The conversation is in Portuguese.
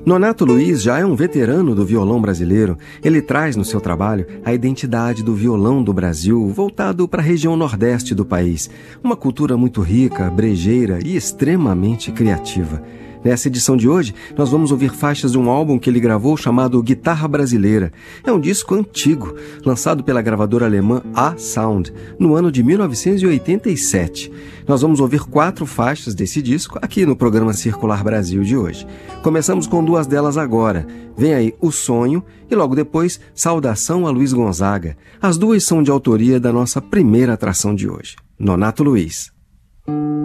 Nonato Luiz já é um veterano do violão brasileiro. Ele traz no seu trabalho a identidade do violão do Brasil, voltado para a região nordeste do país. Uma cultura muito rica, brejeira e extremamente criativa. Nessa edição de hoje, nós vamos ouvir faixas de um álbum que ele gravou chamado Guitarra Brasileira. É um disco antigo, lançado pela gravadora alemã A-Sound, no ano de 1987. Nós vamos ouvir 4 faixas desse disco aqui no programa Circular Brasil de hoje. Começamos com 2 delas agora. Vem aí O Sonho e logo depois Saudação a Luiz Gonzaga. As 2 são de autoria da nossa primeira atração de hoje, Nonato Luiz.